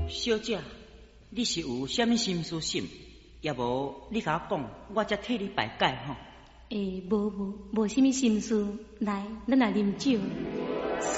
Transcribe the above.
小姐，你是有啥物心思想？也无你甲我讲，我才替你排解吼。 无啥物心思。来，咱来啉酒。